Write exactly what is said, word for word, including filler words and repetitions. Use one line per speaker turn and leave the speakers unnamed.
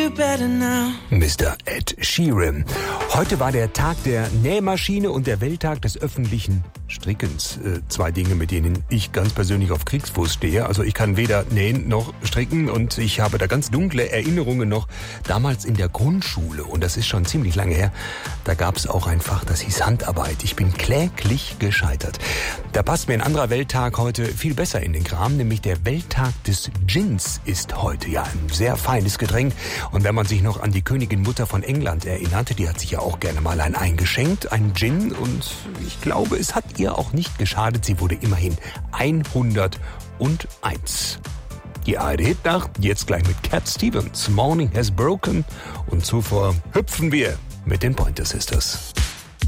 you better now.
Mister Ed Sheeran. Heute war der Tag der Nähmaschine und der Welttag des öffentlichen Strickens. Äh, zwei Dinge, mit denen ich ganz persönlich auf Kriegsfuß stehe. Also ich kann weder nähen noch stricken und ich habe da ganz dunkle Erinnerungen noch damals in der Grundschule. Und das ist schon ziemlich lange her. Da gab es auch ein Fach, das hieß Handarbeit. Ich bin kläglich gescheitert. Da passt mir ein anderer Welttag heute viel besser in den Kram, nämlich der Welttag des Gins ist heute. Ja, ein sehr feines Getränk. Und wenn man sich noch an die Königin Mutter von England erinnerte, die hat sich ja auch gerne mal ein eingeschenkt, ein Gin. Und ich glaube, es hat ihr auch nicht geschadet. Sie wurde immerhin hunderteins. Die A R D-Hitnacht, jetzt gleich mit Cat Stevens. Morning has broken. Und zuvor hüpfen wir mit den Pointer Sisters.